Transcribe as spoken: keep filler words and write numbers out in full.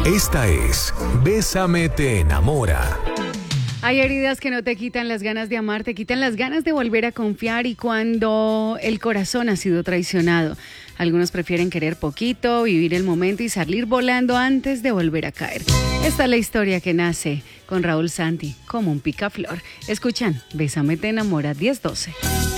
Esta es Bésame te enamora. Hay heridas que no te quitan las ganas de amar, te quitan las ganas de volver a confiar y cuando el corazón ha sido traicionado. Algunos prefieren querer poquito, vivir el momento y salir volando antes de volver a caer. Esta es la historia que nace con Raúl Santi como un picaflor. Escuchan, Bésame te enamora diez doce.